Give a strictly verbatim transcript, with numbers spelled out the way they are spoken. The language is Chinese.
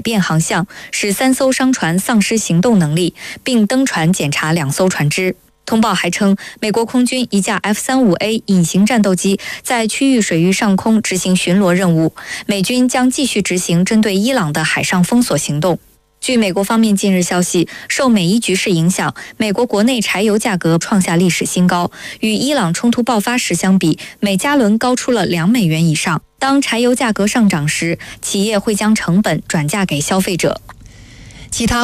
变航向，使三艘商船丧失行动能力，并登船检查两艘船只。通报还称，美国空军一架 F 三十五 A 隐形战斗机在区域水域上空执行巡逻任务，美军将继续执行针对伊朗的海上封锁行动。据美国方面近日消息，受美伊局势影响，美国国内柴油价格创下历史新高，与伊朗冲突爆发时相比，每加仑高出了两美元以上。当柴油价格上涨时，企业会将成本转嫁给消费者。 其他